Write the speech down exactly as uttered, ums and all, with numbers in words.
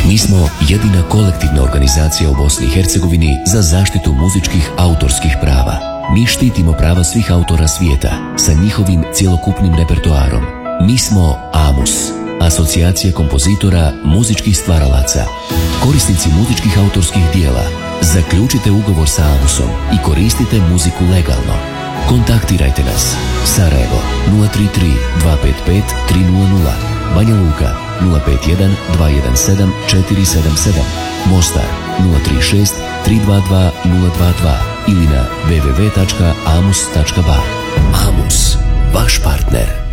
Mi smo jedina kolektivna organizacija u Bosni i Hercegovini za zaštitu muzičkih autorskih prava. Mi štitimo prava svih autora svijeta sa njihovim cjelokupnim repertoarom. Mi smo AMUS, Asocijacija kompozitora muzičkih stvaralaca. Korisnici muzičkih autorskih dijela, zaključite ugovor sa AMUSom i koristite muziku legalno. Kontaktirajte nas. Sarajevo nula tri tri dva pet pet tri nula nula, Banja Luka nula pet jedan dva jedan sedam četiri sedam sedam, Mostar nula tri šest tri dva dva nula dva dva ili na w w w tačka amus tačka ba. AMUS, vaš partner.